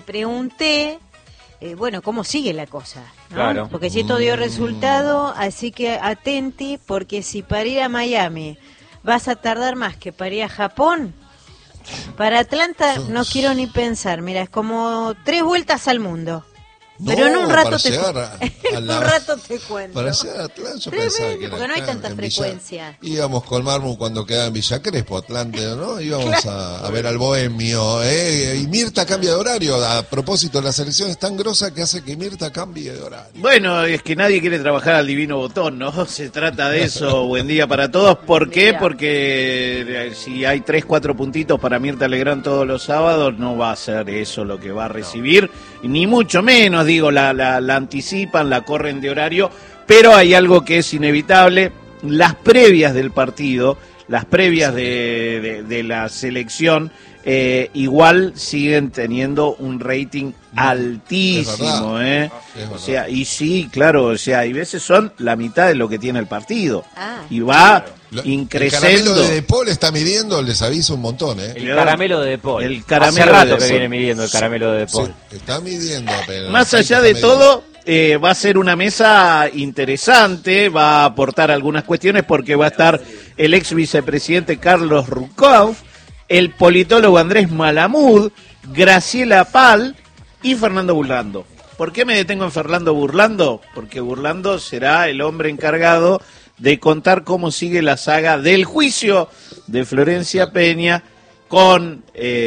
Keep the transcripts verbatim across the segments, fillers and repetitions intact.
pregunté, eh, bueno, cómo sigue la cosa, ¿no? Claro. Porque si esto dio resultado, así que atenti, porque si para ir a Miami vas a tardar más que para ir a Japón, para Atlanta no quiero ni pensar, mira, es como tres vueltas al mundo. Pero no, en un rato para te llegar a, a en la, un rato te cuento. Para llegar a Atlanta yo Tremendo, pensaba que era porque no hay acá, tanta en frecuencia. Villa, íbamos con Marmu cuando quedaba en Villa Crespo, Atlanta, ¿no? Íbamos a, a ver al bohemio, ¿eh? Y Mirta cambia de horario. A propósito, la selección es tan grosa que hace que Mirta cambie de horario. Bueno, es que nadie quiere trabajar al divino botón, ¿no? Se trata de eso. Buen día para todos. ¿Por qué? Porque si hay tres, cuatro puntitos para Mirta Legrand todos los sábados, no va a ser eso lo que va a recibir, no. Ni mucho menos, digo, la, la, la anticipan, la corren de horario, pero hay algo que es inevitable: las previas del partido, las previas de, de, de la selección, eh, igual siguen teniendo un rating altísimo, ¿eh? O sea, y sí, claro, o sea, hay veces son la mitad de lo que tiene el partido. Ah. Y va Lo, increciendo. El caramelo de De Paul está midiendo, les aviso un montón, ¿eh? El caramelo de De Paul. El caramelo Hace rato de que De viene midiendo el caramelo de De Paul. Sí, está midiendo apenas. Más allá de todo, eh, va a ser una mesa interesante, va a aportar algunas cuestiones porque va a estar el ex vicepresidente Carlos Ruckhoff, el politólogo Andrés Malamud, Graciela Pal y Fernando Burlando. ¿Por qué me detengo en Fernando Burlando? Porque Burlando será el hombre encargado de contar cómo sigue la saga del juicio de Florencia Peña con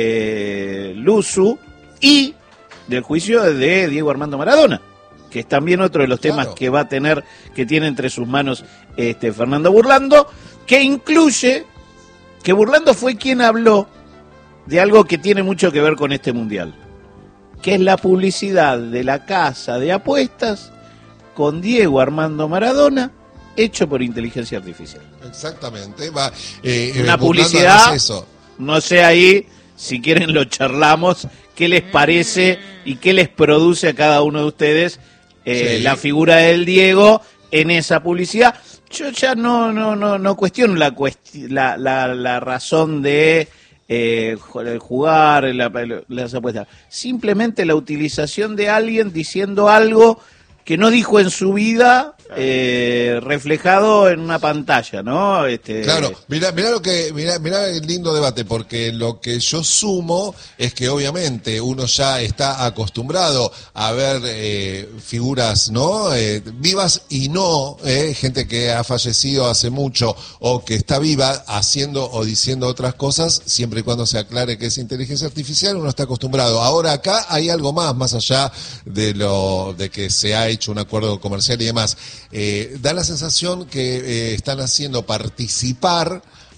eh, Luzu y del juicio de Diego Armando Maradona, que es también otro de los temas claro. que va a tener, que tiene entre sus manos este Fernando Burlando, que incluye que Burlando fue quien habló de algo que tiene mucho que ver con este mundial, que es la publicidad de la casa de apuestas con Diego Armando Maradona, hecho por inteligencia artificial. Exactamente. Va, eh, una publicidad, eso. No sé ahí, si quieren lo charlamos, qué les parece y qué les produce a cada uno de ustedes eh, sí. la figura del Diego en esa publicidad. Yo ya no no no no cuestiono la cuesti la, la, la razón de eh, jugar la, las apuestas. Simplemente la utilización de alguien diciendo algo que no dijo en su vida, eh, reflejado en una pantalla, ¿no? Este... Claro, mirá, mirá lo que, mirá, mirá el lindo debate, porque lo que yo sumo es que obviamente uno ya está acostumbrado a ver eh, figuras, ¿no? Eh, vivas y no, eh, gente que ha fallecido hace mucho o que está viva haciendo o diciendo otras cosas, siempre y cuando se aclare que es inteligencia artificial, uno está acostumbrado. Ahora acá hay algo más, más allá de lo de que se ha hecho un acuerdo comercial y demás. Eh, da la sensación que eh, están haciendo participar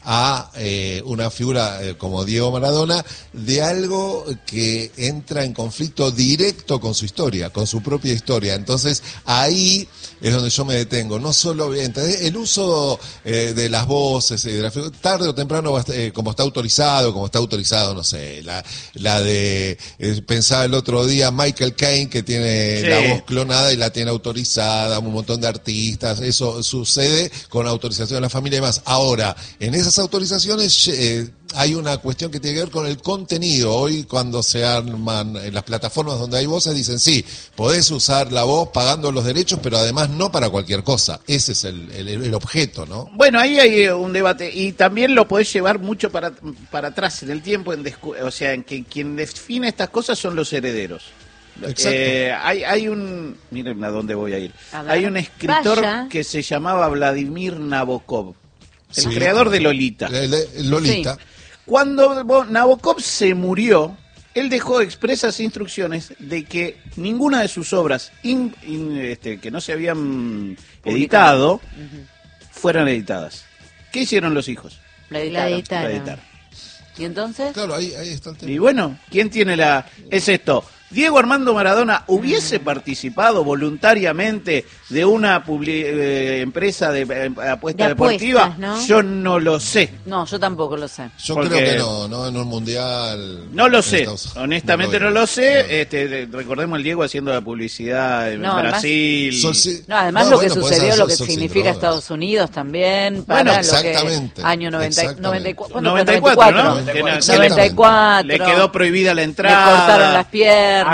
a eh, una figura eh, como Diego Maradona de algo que entra en conflicto directo con su historia, con su propia historia. Entonces ahí es donde yo me detengo. No solo el uso eh, de las voces, eh, de la figura, tarde o temprano, eh, como está autorizado, como está autorizado, no sé, la, la de, eh, pensaba el otro día, Michael Caine, que tiene sí. la voz clonada y la tiene autorizada, un montón de artistas, eso sucede con autorización de la familia y demás. Ahora, en esas autorizaciones eh, hay una cuestión que tiene que ver con el contenido. Hoy cuando se arman en las plataformas donde hay voces dicen sí, podés usar la voz pagando los derechos, pero además no para cualquier cosa. Ese es el, el, el objeto, ¿no? Bueno, ahí hay un debate y también lo podés llevar mucho para, para atrás en el tiempo, en o sea, en que quien define estas cosas son los herederos. Exacto. Eh, hay, hay un, miren a dónde voy a ir. A ver, hay un escritor vaya. que se llamaba Vladimir Nabokov. El sí. creador de Lolita. Lolita. Sí. Cuando Nabokov se murió, él dejó expresas instrucciones de que ninguna de sus obras in, in, este, que no se habían editado uh-huh. fueran editadas. ¿Qué hicieron los hijos? La editaron. La editaron. La editaron. ¿Y entonces? Claro, ahí, ahí está el tema. Y bueno, ¿quién tiene la...? Es esto... ¿Diego Armando Maradona hubiese participado voluntariamente de una publi- eh, empresa de eh, apuesta de deportiva? Apuestas, ¿no? Yo no lo sé. No, yo tampoco lo sé. Yo Porque creo que no, no en un mundial. No lo sé, honestamente no, no lo sé. No. Este, recordemos el Diego haciendo la publicidad en no, Brasil. Además, sí. No, además no, lo bueno, que sucedió, lo que significa Estados Unidos también. Para bueno, exactamente. Lo que, año noventa, noventa y cuatro, noventa y cuatro, ¿no? noventa y cuatro. Le quedó prohibida la entrada. Le cortaron las piernas.